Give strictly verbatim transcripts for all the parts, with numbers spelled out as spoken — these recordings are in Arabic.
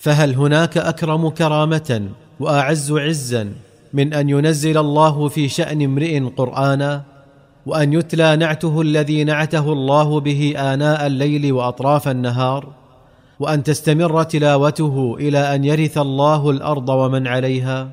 فهل هناك أكرم كرامة وأعز عزا من أن ينزل الله في شأن امرئ قرآنا، وأن يتلى نعته الذي نعته الله به آناء الليل وأطراف النهار، وأن تستمر تلاوته إلى أن يرث الله الأرض ومن عليها؟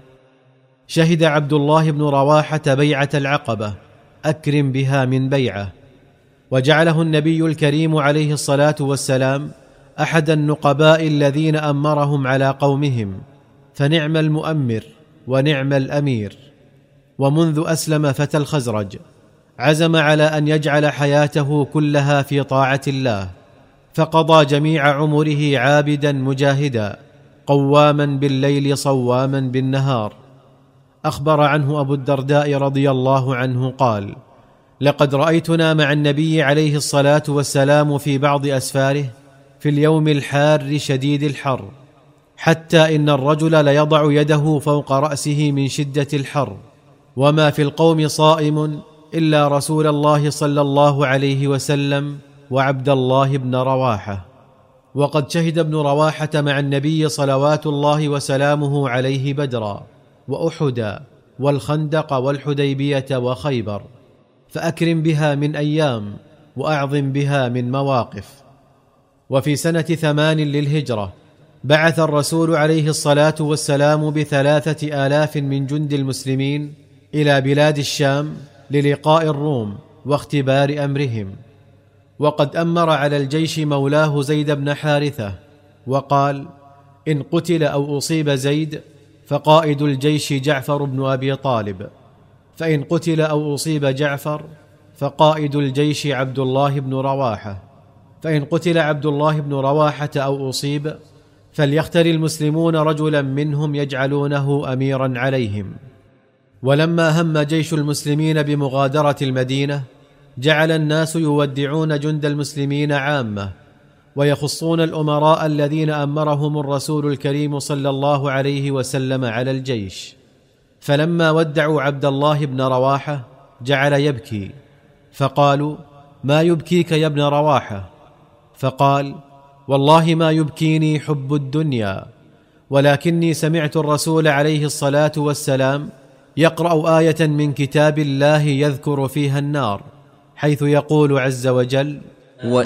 شهد عبد الله بن رواحة بيعة العقبة، أكرم بها من بيعة، وجعله النبي الكريم عليه الصلاة والسلام أحد النقباء الذين أمرهم على قومهم، فنعم المؤمر ونعم الأمير. ومنذ أسلم فتى الخزرج عزم على أن يجعل حياته كلها في طاعة الله، فقضى جميع عمره عابدا مجاهدا قواما بالليل صواما بالنهار. أخبر عنه أبو الدرداء رضي الله عنه قال: لقد رأيتنا مع النبي عليه الصلاة والسلام في بعض أسفاره في اليوم الحار شديد الحر، حتى إن الرجل ليضع يده فوق رأسه من شدة الحر، وما في القوم صائم إلا رسول الله صلى الله عليه وسلم وعبد الله بن رواحة. وقد شهد ابن رواحة مع النبي صلوات الله وسلامه عليه بدرا وأحدا والخندق والحديبية وخيبر، فأكرم بها من أيام وأعظم بها من مواقف. وفي سنة ثمان للهجرة بعث الرسول عليه الصلاة والسلام بثلاثة آلاف من جند المسلمين إلى بلاد الشام للقاء الروم واختبار أمرهم. وقد أمر على الجيش مولاه زيد بن حارثة، وقال: إن قتل أو أصيب زيد فقائد الجيش جعفر بن أبي طالب، فإن قتل أو أصيب جعفر فقائد الجيش عبد الله بن رواحة، فإن قتل عبد الله بن رواحة أو أصيب فليختر المسلمون رجلا منهم يجعلونه أميرا عليهم. ولما هم جيش المسلمين بمغادرة المدينة جعل الناس يودعون جند المسلمين عامة، ويخصون الأمراء الذين أمرهم الرسول الكريم صلى الله عليه وسلم على الجيش. فلما ودعوا عبد الله بن رواحة جعل يبكي، فقالوا: ما يبكيك يا ابن رواحة؟ فقال: والله ما يبكيني حب الدنيا، ولكني سمعت الرسول عليه الصلاة والسلام يقرأ آية من كتاب الله يذكر فيها النار، حيث يقول عز وجل: